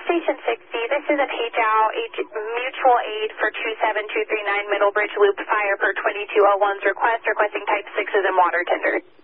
Station 60, this is a page out, mutual aid for 27239 Middlebridge Loop Fire per 2201's request, requesting type 6s and water tenders.